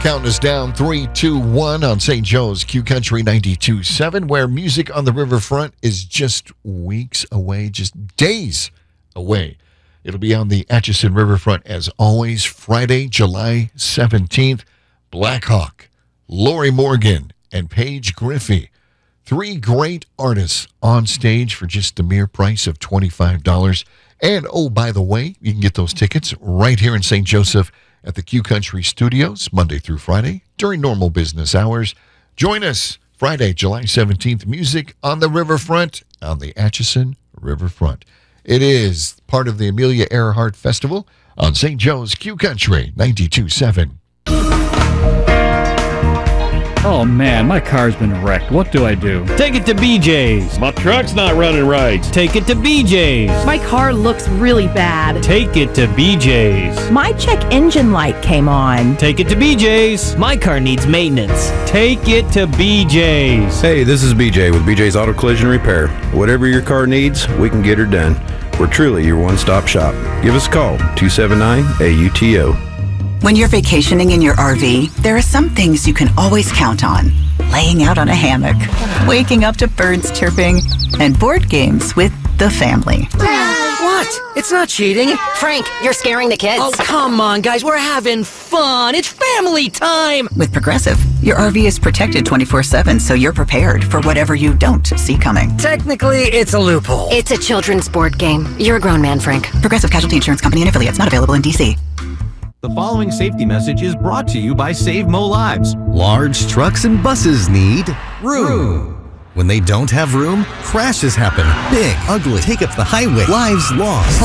Counting us down 3, 2, 1 on St. Joe's Q Country 92.7, where music on the riverfront is just weeks away, just days away. It'll be on the Atchison Riverfront as always, Friday, July 17th. Black Hawk, Lori Morgan, and Paige Griffey. 3 great artists on stage for just the mere price of $25. And, oh, by the way, you can get those tickets right here in St. Joseph at the Q Country Studios, Monday through Friday, during normal business hours. Join us Friday, July 17th, music on the riverfront, on the Atchison Riverfront. It is part of the Amelia Earhart Festival on St. Joe's Q Country 92.7. Oh man, my car's been wrecked. What do I do? Take it to BJ's. My truck's not running right. Take it to BJ's. My car looks really bad. Take it to BJ's. My check engine light came on. Take it to BJ's. My car needs maintenance. Take it to BJ's. Hey, this is BJ with BJ's Auto Collision Repair. Whatever your car needs, we can get her done. We're truly your one-stop shop. Give us a call, 279-AUTO. When you're vacationing in your RV, there are some things you can always count on. Laying out on a hammock, waking up to birds chirping, and board games with the family. What? It's not cheating. Frank, you're scaring the kids. Oh, come on, guys. We're having fun. It's family time. With Progressive, your RV is protected 24/7, so you're prepared for whatever you don't see coming. Technically, it's a loophole. It's a children's board game. You're a grown man, Frank. Progressive Casualty Insurance Company and affiliates, not available in D.C. The following safety message is brought to you by Save Mo Lives. Large trucks and buses need room. When they don't have room, crashes happen. Big, ugly, take up the highway, lives lost.